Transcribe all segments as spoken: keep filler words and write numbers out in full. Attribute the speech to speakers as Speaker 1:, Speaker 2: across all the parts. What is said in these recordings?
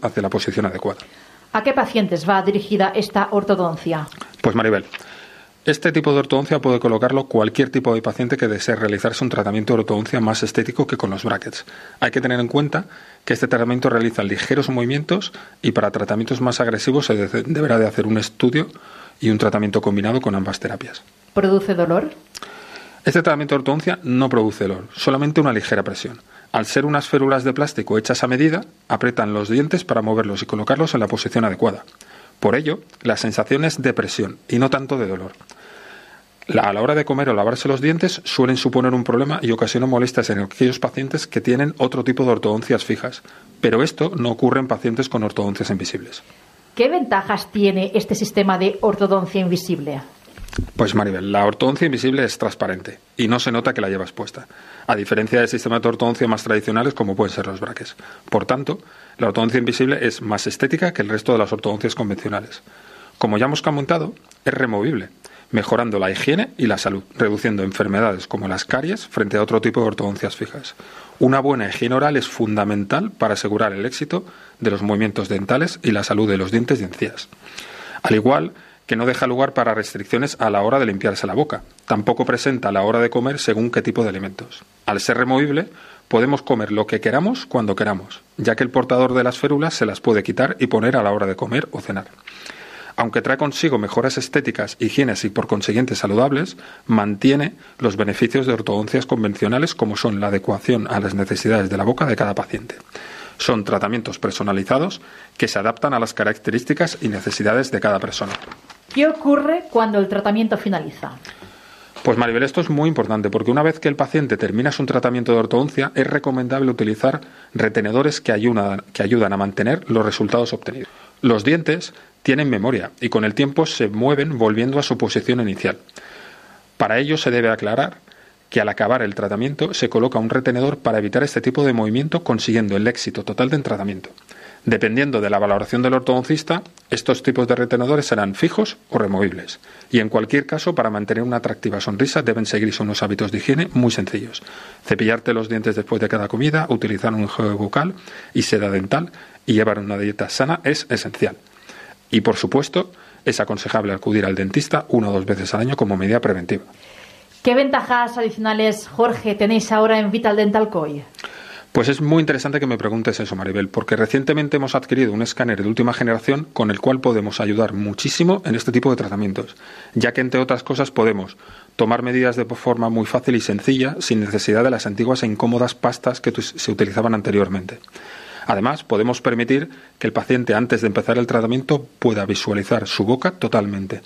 Speaker 1: hacia la posición adecuada.
Speaker 2: ¿A qué pacientes va dirigida esta ortodoncia?
Speaker 1: Pues Maribel, este tipo de ortodoncia puede colocarlo cualquier tipo de paciente que desee realizarse un tratamiento de ortodoncia más estético que con los brackets. Hay que tener en cuenta que este tratamiento realiza ligeros movimientos y para tratamientos más agresivos se de- deberá de hacer un estudio y un tratamiento combinado con ambas terapias.
Speaker 2: ¿Produce dolor?
Speaker 1: Este tratamiento de ortodoncia no produce dolor, solamente una ligera presión. Al ser unas férulas de plástico hechas a medida, aprietan los dientes para moverlos y colocarlos en la posición adecuada. Por ello, la sensación es de presión y no tanto de dolor. La, a la hora de comer o lavarse los dientes suelen suponer un problema y ocasionan molestias en aquellos pacientes que tienen otro tipo de ortodoncias fijas, pero esto no ocurre en pacientes con ortodoncias invisibles.
Speaker 2: ¿Qué ventajas tiene este sistema de ortodoncia invisible?
Speaker 1: Pues Maribel, la ortodoncia invisible es transparente y no se nota que la llevas puesta, a diferencia de sistemas de ortodoncia más tradicionales como pueden ser los brackets. Por tanto, la ortodoncia invisible es más estética que el resto de las ortodoncias convencionales. Como ya hemos comentado, es removible, mejorando la higiene y la salud, reduciendo enfermedades como las caries frente a otro tipo de ortodoncias fijas. Una buena higiene oral es fundamental para asegurar el éxito de los movimientos dentales y la salud de los dientes y encías. Al igual que no deja lugar para restricciones a la hora de limpiarse la boca. Tampoco presenta a la hora de comer según qué tipo de alimentos. Al ser removible, podemos comer lo que queramos cuando queramos, ya que el portador de las férulas se las puede quitar y poner a la hora de comer o cenar. Aunque trae consigo mejoras estéticas, higienes y por consiguiente saludables, mantiene los beneficios de ortodoncias convencionales como son la adecuación a las necesidades de la boca de cada paciente. Son tratamientos personalizados que se adaptan a las características y necesidades de cada persona.
Speaker 2: ¿Qué ocurre cuando el tratamiento finaliza?
Speaker 1: Pues Maribel, esto es muy importante porque una vez que el paciente termina su tratamiento de ortodoncia es recomendable utilizar retenedores que ayudan, que ayudan a mantener los resultados obtenidos. Los dientes tienen memoria y con el tiempo se mueven volviendo a su posición inicial. Para ello se debe aclarar que al acabar el tratamiento se coloca un retenedor para evitar este tipo de movimiento, consiguiendo el éxito total del tratamiento. Dependiendo de la valoración del ortodoncista, estos tipos de retenedores serán fijos o removibles. Y en cualquier caso, para mantener una atractiva sonrisa deben seguirse unos hábitos de higiene muy sencillos. Cepillarte los dientes después de cada comida, utilizar un enjuague bucal y seda dental y llevar una dieta sana es esencial. Y por supuesto, es aconsejable acudir al dentista una o dos veces al año como medida preventiva.
Speaker 2: ¿Qué ventajas adicionales, Jorge, tenéis ahora en Vital Dental Co I?
Speaker 1: Pues es muy interesante que me preguntes eso, Maribel, porque recientemente hemos adquirido un escáner de última generación con el cual podemos ayudar muchísimo en este tipo de tratamientos, ya que entre otras cosas podemos tomar medidas de forma muy fácil y sencilla sin necesidad de las antiguas e incómodas pastas que se utilizaban anteriormente. Además, podemos permitir que el paciente antes de empezar el tratamiento pueda visualizar su boca totalmente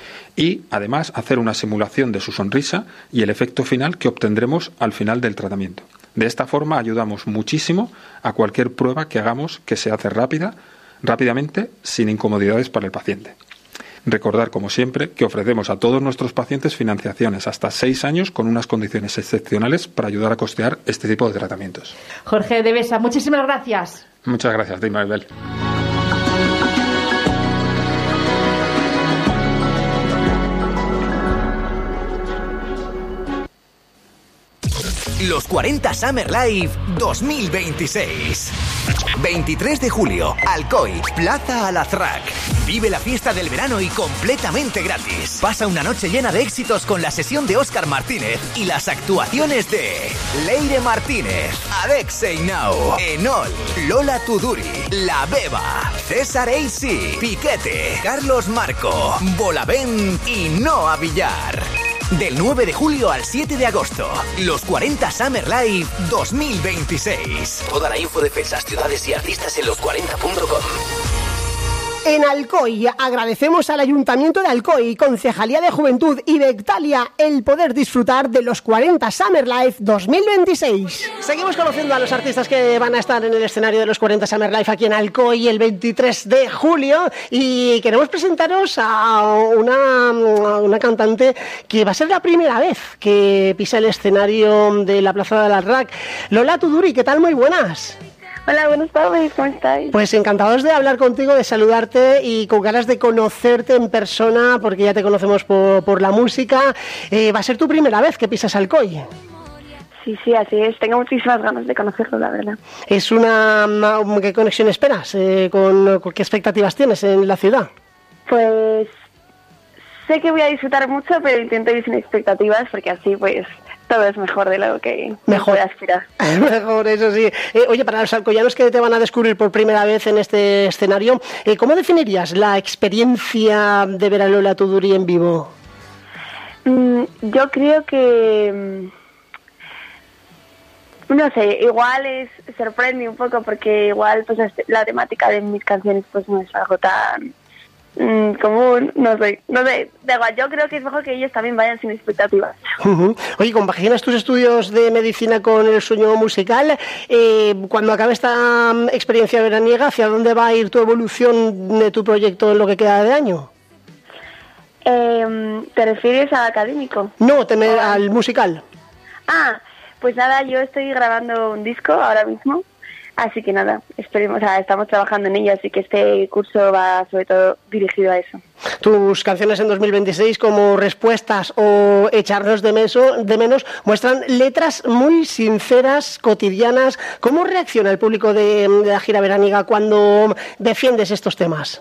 Speaker 1: y, además, hacer una simulación de su sonrisa y el efecto final que obtendremos al final del tratamiento. De esta forma ayudamos muchísimo a cualquier prueba que hagamos que se hace rápida, rápidamente, sin incomodidades para el paciente. Recordar, como siempre, que ofrecemos a todos nuestros pacientes financiaciones hasta seis años con unas condiciones excepcionales para ayudar a costear este tipo de tratamientos.
Speaker 2: Jorge Devesa, muchísimas gracias.
Speaker 1: Muchas gracias, Dima Maribel.
Speaker 3: Los cuarenta Summer Live dos mil veintiséis. veintitrés de julio, Alcoy, Plaza Alazraq. Vive la fiesta del verano y completamente gratis. Pasa una noche llena de éxitos con la sesión de Óscar Martínez y las actuaciones de Leire Martínez, Alexei Nau, Enol, Lola Tuduri, La Beba, César Eisi, Piquete, Carlos Marco, Bolavén y Noa Villar. Del nueve de julio al siete de agosto, los cuarenta Summer Live dos mil veintiséis. Toda la info de fechas, ciudades y artistas en los cuarenta punto com.
Speaker 4: En Alcoy agradecemos al Ayuntamiento de Alcoy, Concejalía de Juventud y Bectalia el poder disfrutar de los cuarenta Summer Live dos mil veintiséis. Seguimos conociendo a los artistas que van a estar en el escenario de los cuarenta Summer Live aquí en Alcoy el veintitrés de julio y queremos presentaros a una, una cantante que va a ser la primera vez que pisa el escenario de la Plaza de Alazraq. Lola Tuduri, ¿qué tal? Muy buenas.
Speaker 5: Hola, buenas tardes, ¿cómo estáis?
Speaker 4: Pues encantados de hablar contigo, de saludarte y con ganas de conocerte en persona, porque ya te conocemos por, por la música. Eh, va a ser tu primera vez que pisas Alcoy.
Speaker 5: sí, sí, así es. Tengo muchísimas ganas de conocerlo, la verdad.
Speaker 4: Es una... una ¿qué conexión esperas? Eh, con, con, ¿Qué expectativas tienes en la ciudad?
Speaker 5: Pues sé que voy a disfrutar mucho, pero intento ir sin expectativas, porque así pues todo es mejor de lo que
Speaker 4: mejor
Speaker 5: puede aspirar.
Speaker 4: Mejor, eso sí. Eh, oye, para los alcoyanos que te van a descubrir por primera vez en este escenario, eh, ¿cómo definirías la experiencia de ver a Lola Tuduri en vivo?
Speaker 5: Mm, yo creo que... No sé, igual es sorprende un poco porque igual pues la temática de mis canciones pues no es algo tan mmm, común, no sé, no sé, da igual, yo creo que es mejor que ellos también vayan sin expectativas.
Speaker 4: Uh-huh. Oye, compaginas tus estudios de medicina con el sueño musical, eh, cuando acabe esta experiencia veraniega, ¿hacia dónde va a ir tu evolución de tu proyecto en lo que queda de año?
Speaker 5: Eh, ¿Te refieres al académico?
Speaker 4: No, te me, al musical.
Speaker 5: Ah, pues nada, yo estoy grabando un disco ahora mismo, así que nada, esperemos, o sea, estamos trabajando en ello, así que este curso va sobre todo dirigido a eso.
Speaker 4: Tus canciones en dos mil veintiséis, como Respuestas o Echarnos de, meso, de menos, muestran letras muy sinceras, cotidianas. ¿Cómo reacciona el público de, de la gira veraniega cuando defiendes estos temas?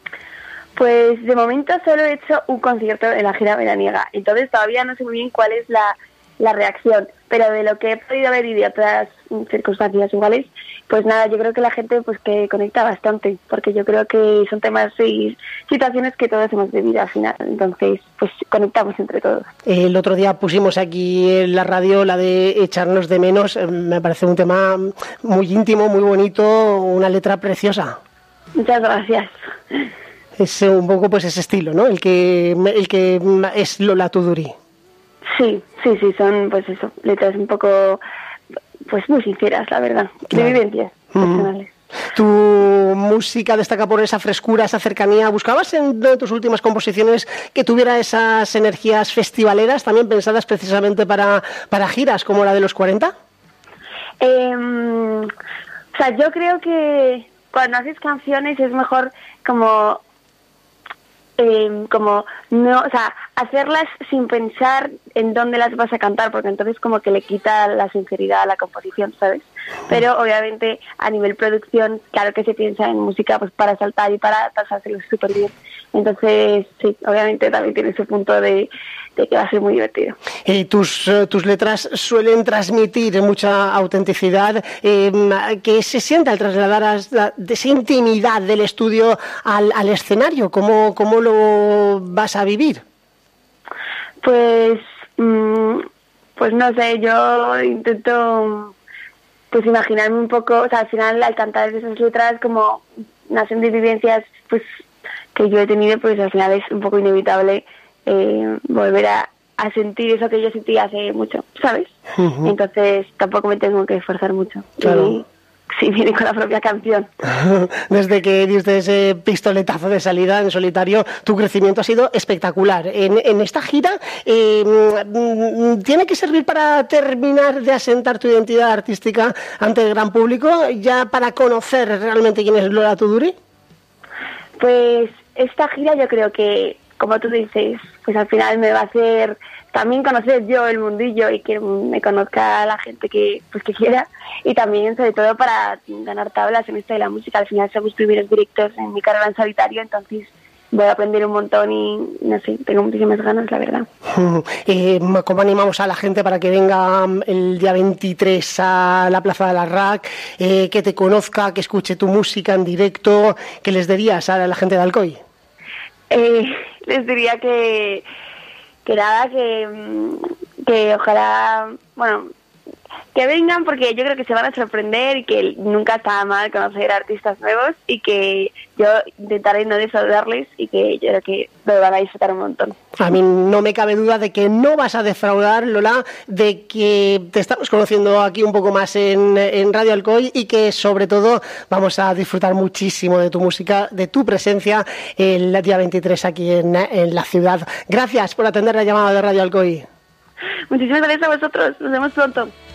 Speaker 5: Pues de momento solo he hecho un concierto en la gira veraniega, entonces todavía no sé muy bien cuál es la, la reacción, pero de lo que he podido ver y de otras circunstancias iguales, pues nada, yo creo que la gente pues que conecta bastante, porque yo creo que son temas y situaciones que todos hemos vivido al final, entonces pues conectamos entre todos.
Speaker 4: El otro día pusimos aquí en la radio la de Echarnos de menos, me parece un tema muy íntimo, muy bonito, una letra preciosa.
Speaker 5: Muchas gracias.
Speaker 4: Es un poco pues ese estilo, ¿no? El que el que es Lola Tuduri.
Speaker 5: Sí, sí, sí, son pues eso, letras un poco pues muy sinceras, la verdad,
Speaker 4: claro.
Speaker 5: De vivencias personales.
Speaker 4: Tu música destaca por esa frescura, esa cercanía. ¿Buscabas en tus últimas composiciones que tuviera esas energías festivaleras, también pensadas precisamente para, para giras como la de los cuarenta?
Speaker 5: Eh, o sea, yo creo que cuando haces canciones es mejor como... Eh, como no, o sea, hacerlas sin pensar en dónde las vas a cantar, porque entonces como que le quita la sinceridad a la composición, ¿sabes? Pero obviamente a nivel producción, claro que se piensa en música pues para saltar y para pasárselo súper bien. Entonces, sí, obviamente también tiene su punto de, de que va a ser muy divertido.
Speaker 4: Eh, tus, uh, tus letras suelen transmitir mucha autenticidad. Eh, ¿Qué se siente al trasladar a, a, de esa intimidad del estudio al, al escenario? ¿Cómo, ¿Cómo lo vas a vivir?
Speaker 5: Pues, mmm, pues no sé, yo intento pues imaginarme un poco, o sea, al final al cantar esas letras como nacen de vivencias pues que yo he tenido, pues al final es un poco inevitable eh, volver a, a sentir eso que yo sentí hace mucho, ¿sabes? Uh-huh. Entonces tampoco me tengo que esforzar mucho.
Speaker 4: Claro.
Speaker 5: Y, sí, viene con la propia canción.
Speaker 4: Desde que diste ese pistoletazo de salida en solitario, tu crecimiento ha sido espectacular. En, en esta gira, eh, ¿tiene que servir para terminar de asentar tu identidad artística ante el gran público, ya para conocer realmente quién es Lola Tuduri?
Speaker 5: Pues esta gira yo creo que, como tú dices, pues al final me va a hacer también conocer yo el mundillo y que me conozca la gente que pues que quiera, y también sobre todo para ganar tablas en esto de la música. Al final somos primeros directos en mi carrera en solitario, entonces voy a aprender un montón y no sé, tengo muchísimas ganas, la verdad.
Speaker 4: Eh, ¿Cómo animamos a la gente para que venga el día veintitrés a la Plaza de la R A C, eh, que te conozca, que escuche tu música en directo? ¿Qué les dirías a la gente de Alcoy?
Speaker 5: Eh, les diría que que nada, que, que ojalá, bueno, que vengan, porque yo creo que se van a sorprender y que nunca está mal conocer artistas nuevos, y que yo intentaré no defraudarles y que yo creo que lo van a disfrutar un montón.
Speaker 4: A mí no me cabe duda de que no vas a defraudar, Lola, de que te estamos conociendo aquí un poco más en, en Radio Alcoy, y que sobre todo vamos a disfrutar muchísimo de tu música, de tu presencia el día veintitrés aquí en, en la ciudad. Gracias por atender la llamada de Radio Alcoy.
Speaker 5: Muchísimas gracias a vosotros, nos vemos pronto.